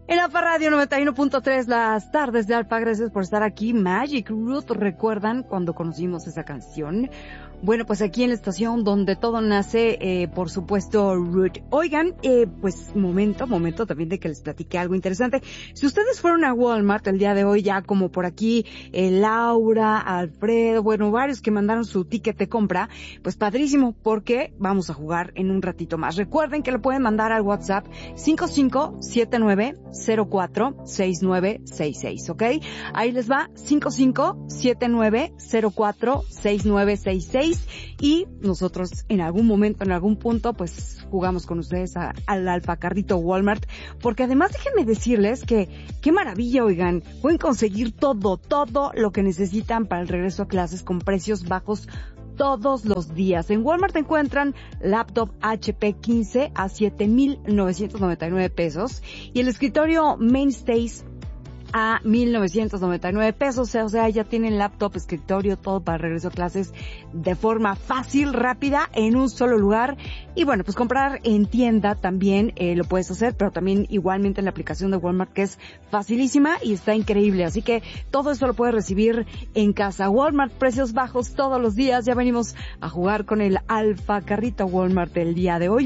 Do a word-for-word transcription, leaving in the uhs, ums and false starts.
En Alfa Radio noventa y uno punto tres, las tardes de Alfa, gracias por estar aquí. Magic Root, ¿recuerdan cuando conocimos esa canción? Bueno, pues aquí en la estación donde todo nace, eh, por supuesto, Root. Oigan, eh, pues momento, momento también de que les platique algo interesante. Si ustedes fueron a Walmart el día de hoy, ya como por aquí, eh, Laura, Alfredo, bueno, varios que mandaron su ticket de compra, pues padrísimo, porque vamos a jugar en un ratito más. Recuerden que lo pueden mandar al WhatsApp cinco cinco siete nueve cero cuatro seis nueve seis seis, ¿ok? Ahí les va, cinco cinco siete nueve cero cuatro seis nueve seis seis. Y nosotros en algún momento, en algún punto, pues jugamos con ustedes a, al alfacarrito Walmart, porque además déjenme decirles que qué maravilla, oigan, pueden conseguir todo, todo lo que necesitan para el regreso a clases con precios bajos todos los días. En Walmart encuentran laptop H P quince a siete mil novecientos noventa y nueve pesos y el escritorio Mainstays a mil novecientos noventa y nueve pesos, o sea, ya tienen laptop, escritorio, todo para regreso a clases de forma fácil, rápida, en un solo lugar. Y bueno, pues comprar en tienda también eh, lo puedes hacer, pero también igualmente en la aplicación de Walmart, que es facilísima y está increíble. Así que todo esto lo puedes recibir en casa. Walmart, precios bajos todos los días. Ya venimos a jugar con el Alfa Carrito Walmart el día de hoy.